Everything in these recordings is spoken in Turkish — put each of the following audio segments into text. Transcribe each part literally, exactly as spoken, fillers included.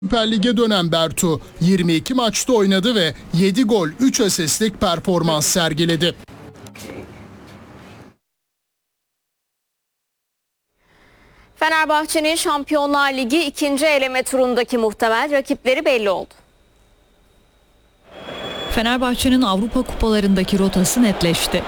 Süper Lig'e dönen Bertu yirmi iki maçta oynadı ve yedi gol üç asistlik performans sergiledi. Fenerbahçe'nin Şampiyonlar Ligi ikinci eleme turundaki muhtemel rakipleri belli oldu. Fenerbahçe'nin Avrupa kupalarındaki rotası netleşti.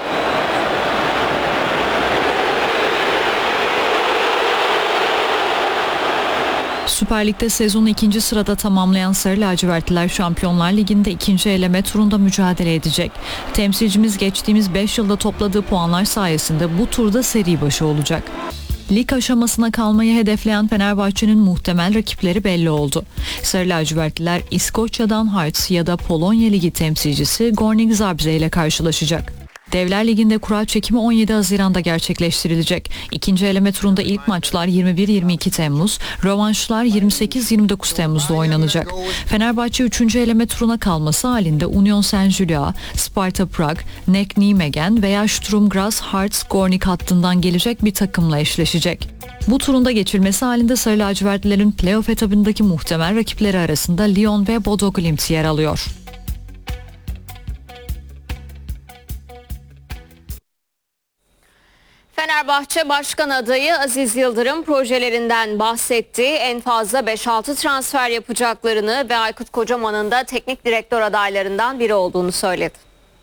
Süper Lig'de sezonu ikinci sırada tamamlayan Sarı Lacivertliler Şampiyonlar Ligi'nde ikinci eleme turunda mücadele edecek. Temsilcimiz geçtiğimiz beş yılda topladığı puanlar sayesinde bu turda seri başı olacak. Lig aşamasına kalmayı hedefleyen Fenerbahçe'nin muhtemel rakipleri belli oldu. Sarı lacivertliler İskoçya'dan Hearts ya da Polonya Ligi temsilcisi Górnik Zabrze ile karşılaşacak. Devler Ligi'nde kura çekimi on yedi Haziran'da gerçekleştirilecek. İkinci eleme turunda ilk maçlar yirmi bir yirmi iki Temmuz, rövanşlar yirmi sekiz yirmi dokuz Temmuz'da oynanacak. Fenerbahçe üçüncü eleme turuna kalması halinde Union Saint-Gilloise, Sparta Prag, N E C Nijmegen veya Sturm Graz Hearts Górnik hattından gelecek bir takımla eşleşecek. Bu turunda geçilmesi halinde Sarı lacivertlilerin playoff etabındaki muhtemel rakipleri arasında Lyon ve Bodo Glimt yer alıyor. Fenerbahçe Başkan adayı Aziz Yıldırım projelerinden bahsetti. En fazla beş altı transfer yapacaklarını ve Aykut Kocaman'ın da teknik direktör adaylarından biri olduğunu söyledi.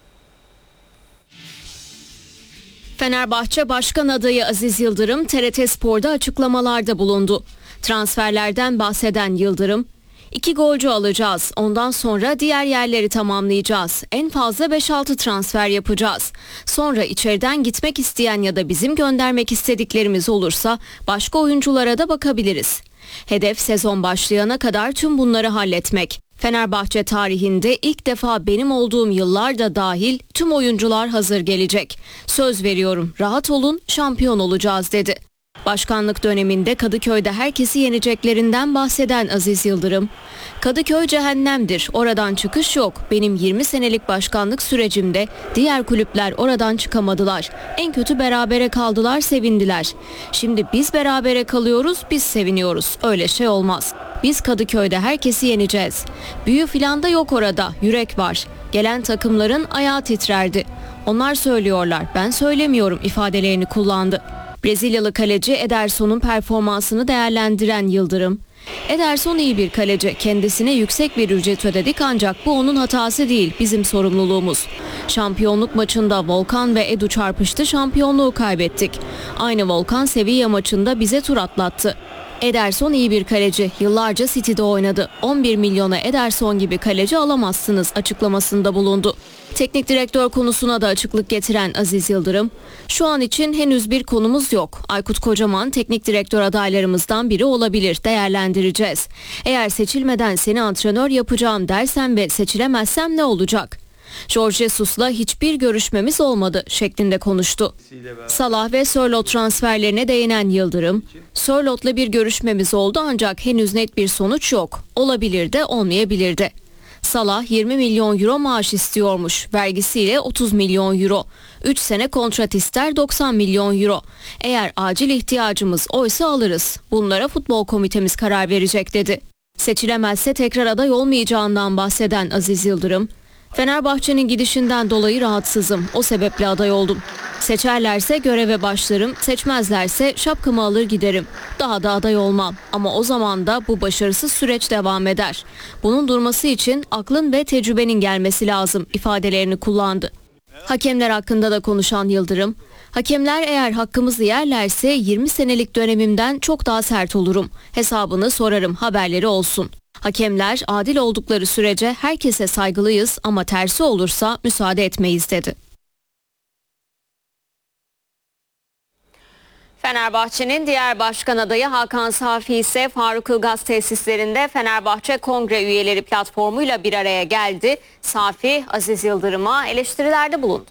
Fenerbahçe Başkan adayı Aziz Yıldırım T R T Spor'da açıklamalarda bulundu. Transferlerden bahseden Yıldırım, İki golcü alacağız. Ondan sonra diğer yerleri tamamlayacağız. En fazla beş altı transfer yapacağız. Sonra içeriden gitmek isteyen ya da bizim göndermek istediklerimiz olursa başka oyunculara da bakabiliriz. Hedef sezon başlayana kadar tüm bunları halletmek. Fenerbahçe tarihinde ilk defa benim olduğum yıllarda dahil tüm oyuncular hazır gelecek. Söz veriyorum, rahat olun, şampiyon olacağız dedi. Başkanlık döneminde Kadıköy'de herkesi yeneceklerinden bahseden Aziz Yıldırım, Kadıköy cehennemdir, oradan çıkış yok. Benim yirmi senelik başkanlık sürecimde diğer kulüpler oradan çıkamadılar. En kötü berabere kaldılar, sevindiler. Şimdi biz berabere kalıyoruz, biz seviniyoruz. Öyle şey olmaz. Biz Kadıköy'de herkesi yeneceğiz. Büyü filan da yok orada, yürek var. Gelen takımların ayağı titrerdi. Onlar söylüyorlar, ben söylemiyorum ifadelerini kullandı. Brezilyalı kaleci Ederson'un performansını değerlendiren Yıldırım, Ederson iyi bir kaleci, kendisine yüksek bir ücret ödedik ancak bu onun hatası değil, bizim sorumluluğumuz. Şampiyonluk maçında Volkan ve Edu çarpıştı, şampiyonluğu kaybettik. Aynı Volkan Sevilla maçında bize tur atlattı. Ederson iyi bir kaleci, yıllarca City'de oynadı. on bir milyona Ederson gibi kaleci alamazsınız açıklamasında bulundu. Teknik direktör konusuna da açıklık getiren Aziz Yıldırım, şu an için henüz bir konumuz yok. Aykut Kocaman teknik direktör adaylarımızdan biri olabilir, değerlendireceğiz. Eğer seçilmeden seni antrenör yapacağım dersem ve seçilemezsem ne olacak? Jorge Jesus'la hiçbir görüşmemiz olmadı şeklinde konuştu. Salah ve Sörloth transferlerine değinen Yıldırım, Sörloth'la bir görüşmemiz oldu ancak henüz net bir sonuç yok. Olabilir de olmayabilir de. Salah yirmi milyon euro maaş istiyormuş, vergisiyle otuz milyon euro. üç sene kontrat ister, doksan milyon euro. Eğer acil ihtiyacımız oysa alırız. Bunlara futbol komitemiz karar verecek dedi. Seçilemezse tekrar aday olmayacağından bahseden Aziz Yıldırım, Fenerbahçe'nin gidişinden dolayı rahatsızım. O sebeple aday oldum. Seçerlerse göreve başlarım, seçmezlerse şapkamı alır giderim. Daha da aday olmam. Ama o zaman da bu başarısız süreç devam eder. Bunun durması için aklın ve tecrübenin gelmesi lazım ifadelerini kullandı. Hakemler hakkında da konuşan Yıldırım, hakemler eğer hakkımızı yerlerse yirmi senelik dönemimden çok daha sert olurum. Hesabını sorarım, haberleri olsun. Hakemler adil oldukları sürece herkese saygılıyız ama tersi olursa müsaade etmeyiz dedi. Fenerbahçe'nin diğer başkan adayı Hakan Safi ise Faruk Ilgaz tesislerinde Fenerbahçe Kongre Üyeleri platformuyla bir araya geldi. Safi, Aziz Yıldırım'a eleştirilerde bulundu.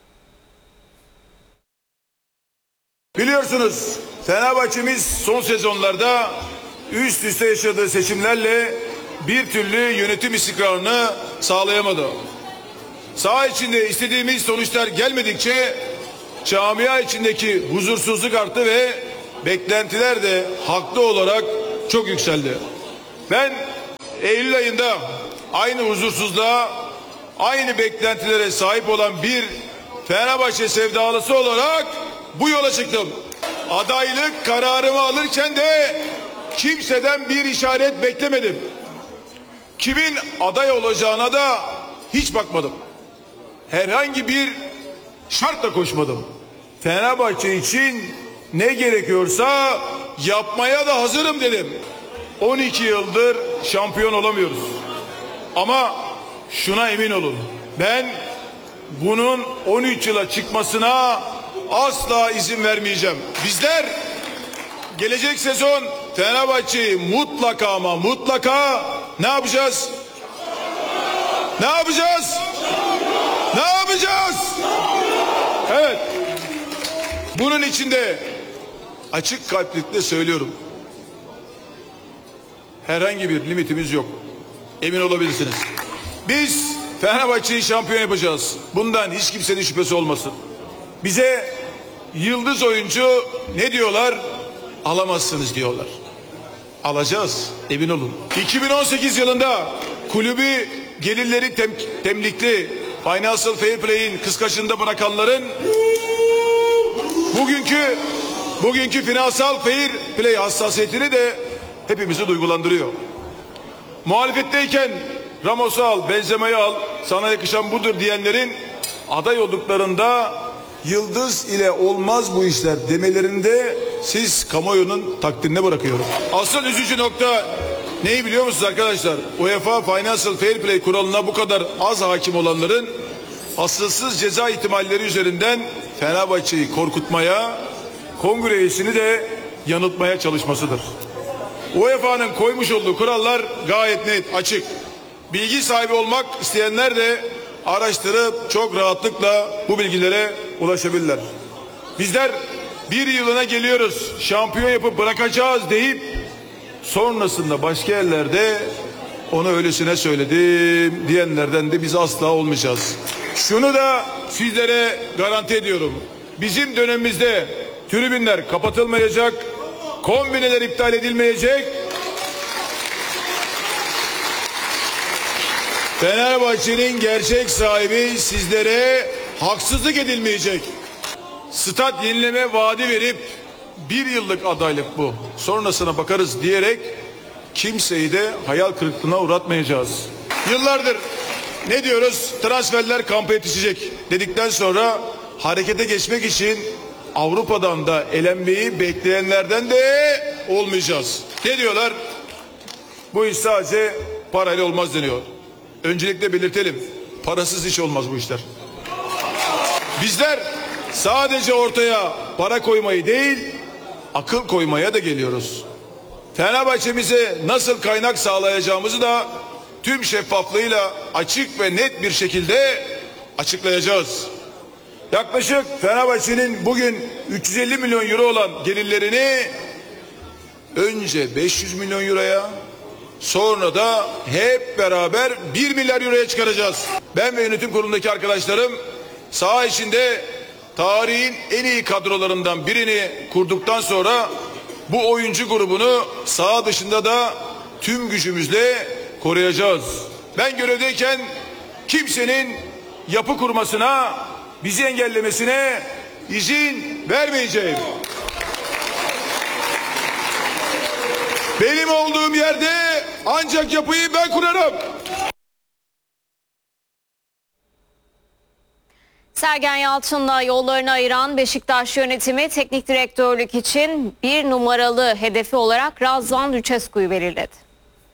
Biliyorsunuz Fenerbahçe'miz son sezonlarda üst üste yaşadığı seçimlerle bir türlü yönetim istikrarını sağlayamadı. Saha içinde istediğimiz sonuçlar gelmedikçe camia içindeki huzursuzluk arttı ve beklentiler de haklı olarak çok yükseldi. Ben Eylül ayında aynı huzursuzluğa, aynı beklentilere sahip olan bir Fenerbahçe sevdalısı olarak bu yola çıktım. Adaylık kararımı alırken de kimseden bir işaret beklemedim. Kimin aday olacağına da hiç bakmadım. Herhangi bir şartla koşmadım. Fenerbahçe için ne gerekiyorsa yapmaya da hazırım dedim. on iki yıldır şampiyon olamıyoruz. Ama şuna emin olun. Ben bunun on üç yıla çıkmasına asla izin vermeyeceğim. Bizler gelecek sezon Fenerbahçe'yi mutlaka ama mutlaka ne yapacağız? Ne yapacağız? Ne yapacağız? Evet. Bunun içinde açık kalplikle söylüyorum. Herhangi bir limitimiz yok. Emin olabilirsiniz. Biz Fenerbahçe'yi şampiyon yapacağız. Bundan hiç kimsenin şüphesi olmasın. Bize yıldız oyuncu ne diyorlar? Alamazsınız diyorlar. Alacağız, emin olun. iki bin on sekiz yılında kulübü gelirleri tem temlikli Financial Fair Play'in kıskaçında bırakanların bugünkü bugünkü Financial Fair Play hassasiyetini de hepimizi duygulandırıyor. Muhalefetteyken Ramos'u al, Benzema'yı al, sana yakışan budur diyenlerin aday olduklarında yıldız ile olmaz bu işler demelerinde siz kamuoyunun takdirine bırakıyorum. Asıl üzücü nokta neyi biliyor musunuz arkadaşlar? UEFA Financial Fair Play kuralına bu kadar az hakim olanların asılsız ceza ihtimalleri üzerinden Fenerbahçe'yi korkutmaya, kongre üyesini de yanıltmaya çalışmasıdır. U E F A'nın koymuş olduğu kurallar gayet net, açık. Bilgi sahibi olmak isteyenler de araştırıp çok rahatlıkla bu bilgilere ulaşabilirler. Bizler bir yılına geliyoruz, şampiyon yapıp bırakacağız deyip sonrasında başka yerlerde onu öylesine söyledim diyenlerden de biz asla olmayacağız. Şunu da sizlere garanti ediyorum. Bizim dönemimizde tribünler kapatılmayacak, kombineler iptal edilmeyecek. Fenerbahçe'nin gerçek sahibi sizlere haksızlık edilmeyecek. Stat yenileme vaadi verip bir yıllık adaylık bu, sonrasına bakarız diyerek kimseyi de hayal kırıklığına uğratmayacağız. Yıllardır ne diyoruz? Transferler kampa yetişecek dedikten sonra harekete geçmek için Avrupa'dan da elenmeyi bekleyenlerden de olmayacağız. Ne diyorlar? Bu iş sadece parayla olmaz deniyor. Öncelikle belirtelim. Parasız iş olmaz bu işler. Bizler sadece ortaya para koymayı değil, akıl koymaya da geliyoruz. Fenerbahçe'mize nasıl kaynak sağlayacağımızı da tüm şeffaflığıyla açık ve net bir şekilde açıklayacağız. Yaklaşık Fenerbahçe'nin bugün üç yüz elli milyon euro olan gelirlerini önce beş yüz milyon euroya, sonra da hep beraber bir milyar euroya çıkaracağız. Ben ve yönetim kurulundaki arkadaşlarım saha içinde tarihin en iyi kadrolarından birini kurduktan sonra bu oyuncu grubunu saha dışında da tüm gücümüzle koruyacağız. Ben görevdeyken kimsenin yapı kurmasına, bizi engellemesine izin vermeyeceğim. Benim olduğum yerde ancak yapıyı ben kurarım. Sergen Yalçın'la yollarını ayıran Beşiktaş yönetimi teknik direktörlük için bir numaralı hedefi olarak Razvan Lucescu'yu belirledi.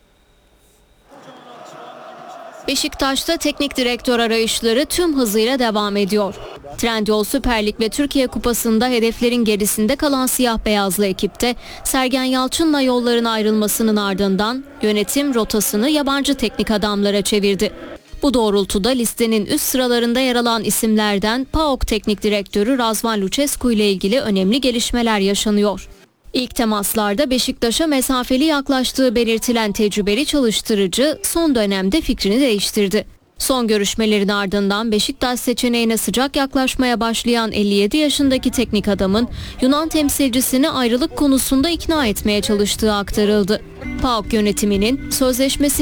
Beşiktaş'ta teknik direktör arayışları tüm hızıyla devam ediyor. Trendyol Süper Lig ve Türkiye Kupası'nda hedeflerin gerisinde kalan siyah beyazlı ekipte Sergen Yalçın'la yolların ayrılmasının ardından yönetim rotasını yabancı teknik adamlara çevirdi. Bu doğrultuda listenin üst sıralarında yer alan isimlerden P A O K Teknik Direktörü Razvan Lucescu ile ilgili önemli gelişmeler yaşanıyor. İlk temaslarda Beşiktaş'a mesafeli yaklaştığı belirtilen tecrübeli çalıştırıcı son dönemde fikrini değiştirdi. Son görüşmelerin ardından Beşiktaş seçeneğine sıcak yaklaşmaya başlayan elli yedi yaşındaki teknik adamın Yunan temsilcisini ayrılık konusunda ikna etmeye çalıştığı aktarıldı. P A O K yönetiminin sözleşmesi